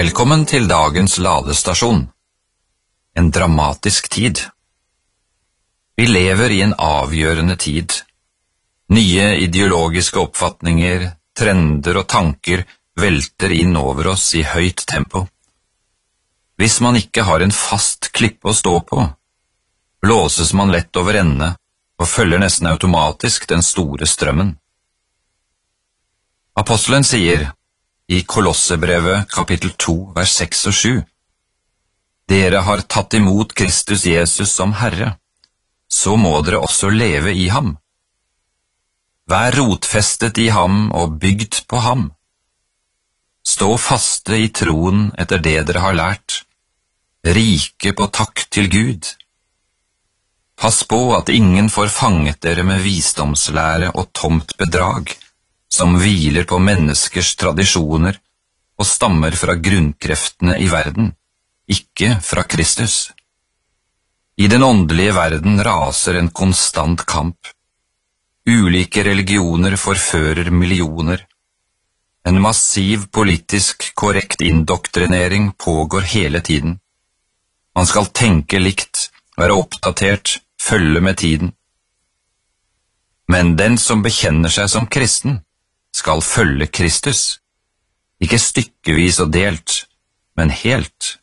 Velkommen til dagens ladestasjon. En dramatisk tid. Vi lever i en avgjørende tid. Nye ideologiske oppfatninger, trender og tanker velter inn over oss i høyt tempo. Hvis man ikke har en fast klippe å stå på, blåses man lett over ende og følger nesten automatisk den store strømmen. Apostelen sier i Kolossebrevet kapittel 2, vers 6 og 7: Dere har tatt imot Kristus Jesus som Herre, så må dere også leve i ham. Vær rotfestet i ham og bygd på ham. Stå faste i troen etter det dere har lært, rike på takk til Gud. Pass på at ingen får fanget dere med visdomslære og tomt bedrag, som hviler på menneskers tradisjoner og stammer fra grunnkreftene i verden, ikke fra Kristus. I den åndelige verden raser en konstant kamp. Ulike religioner forfører millioner. En massiv politisk korrekt indoktrinering pågår hele tiden. Man skal tenke likt, være oppdatert, følge med tiden. Men den som bekjenner seg som kristen, skal følge Kristus, ikke stykkevis og delt, men helt.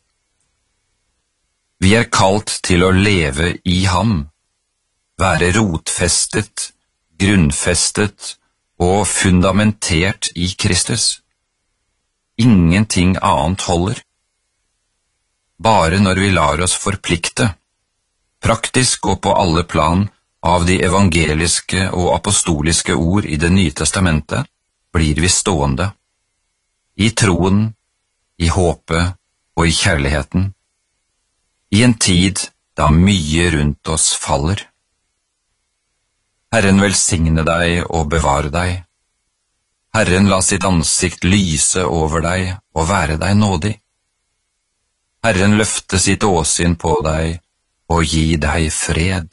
Vi er kalt til å leve i ham, være rotfestet, grunnfestet og fundamentert i Kristus. Ingenting annet holder. Bare når vi lar oss forplikte, praktisk og på alle plan, av de evangeliske og apostoliske ord i Det nye testamentet, blir vi stående, i troen, i håpet og i kjærligheten, i en tid da mye rundt oss faller. Herren velsigne deg og bevare deg. Herren la sitt ansikt lyse over deg og være deg nådig. Herren løfte sitt åsyn på deg og gi deg fred.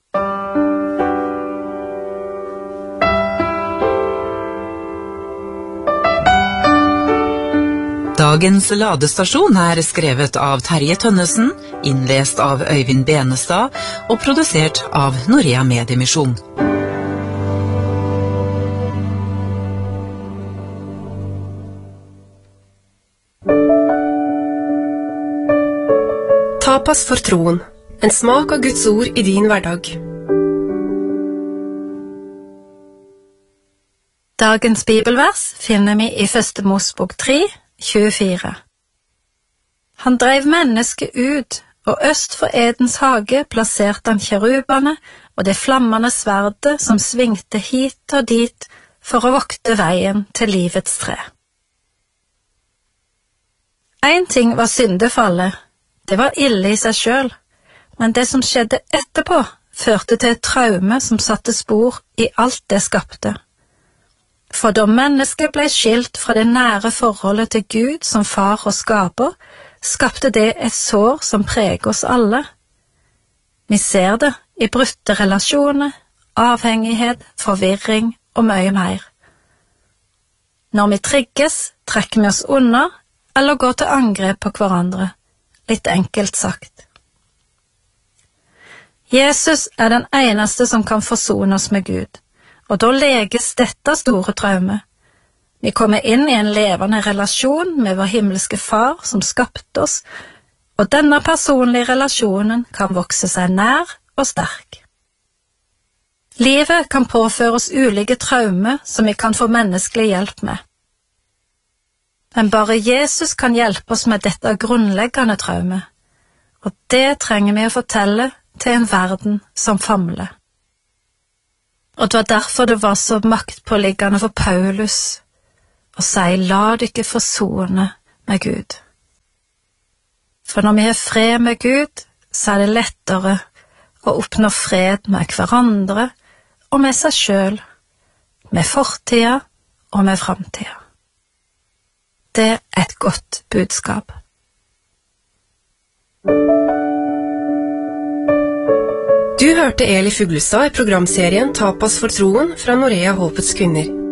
Dagens ladestasjon er skrevet av Terje Tønnesen, innlest av Øyvind Benestad og produsert av Norea Mediemisjon. Tapas for troen, en smak av Guds ord i din hverdag. Dagens bibelvers finner vi i 1. Mosebok 3, 24. Han drev mennesket ut, og øst for Edens hage plasserte han kjerubene og det flammende sverdet som svingte hit og dit for å vokte veien til livets tre. En ting var syndefallet, det var ille i seg selv, men det som skjedde etterpå førte til et traume som satte spor i alt det skapte. For da mennesket ble skilt fra det nære forholdet til Gud som far og skaper, skapte det et sår som preger oss alle. Vi ser det i brutte relasjoner, avhengighet, forvirring og mye mer. Når vi trigges, trekker vi oss unna eller går til angrep på hverandre, litt enkelt sagt. Jesus er den eneste som kan forsone oss med Gud. Og da leges dette store traume. Vi kommer inn i en levende relasjon med vår himmelske far som skapte oss, og denne personlige relasjonen kan vokse seg nær og sterk. Livet kan påføre oss ulike traumer som vi kan få menneskelig hjelp med. Men bare Jesus kan hjelpe oss med dette grunnleggende traumet, og det trenger vi å fortelle til en verden som famler. Og det var derfor det var så maktpåliggende for Paulus å si, la dere forsone med Gud. For når vi har fred med Gud, så er det lettere å oppnå fred med hverandre og med seg selv, med fortida og med framtida. Det er et godt budskap. Du hørte Eli Fuglestad i programserien Tapas for troen fra Norea Håpets kvinner.